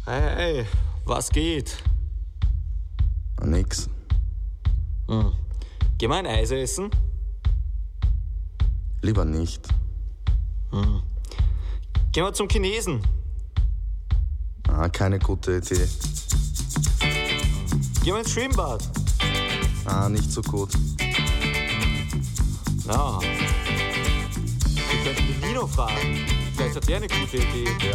Hey, was geht? Nix. Gehen wir ein Eis essen? Lieber nicht. Gehen wir zum Chinesen? Keine gute Idee. Gehen wir ins Schwimmbad? Nicht so gut. Ja. Wir könnten den Nino fragen. Vielleicht hat der eine gute Idee.